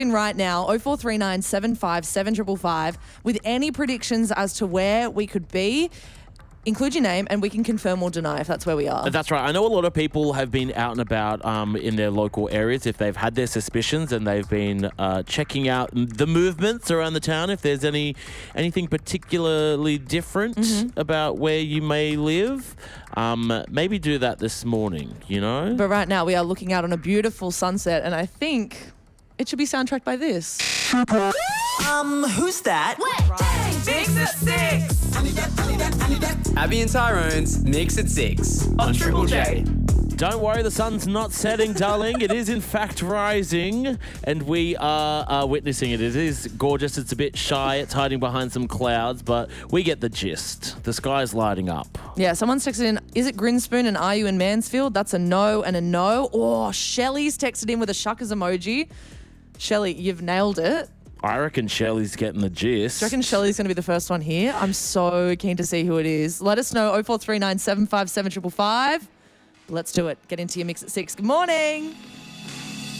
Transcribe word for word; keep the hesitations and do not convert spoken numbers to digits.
right now, oh four three nine, seven five seven five five, with any predictions as to where we could be. Include your name and we can confirm or deny if that's where we are. That's right. I know a lot of people have been out and about um, in their local areas if they've had their suspicions, and they've been uh, checking out the movements around the town, if there's any anything particularly different mm-hmm. about where you may live. Um, maybe do that this morning, you know? But right now we are looking out on a beautiful sunset, and I think it should be soundtracked by this. Um, who's that? Right. Mix at six. Abby and Tyrone's Mix at six on Triple J. Don't worry, the sun's not setting, darling. It is, in fact, rising, and we are uh, witnessing it. It is gorgeous. It's a bit shy. It's hiding behind some clouds, but we get the gist. The sky's lighting up. Yeah, someone's texted in, is it Grinspoon and are you in Mansfield? That's a no and a no. Oh, Shelley's texted in with a shuckers emoji. Shelley, you've nailed it. I reckon Shelley's getting the gist. Do you reckon Shelley's going to be the first one here? I'm so keen to see who it is. Let us know, oh four three nine, seven five seven five five. Let's do it. Get into your Mix at six. Good morning.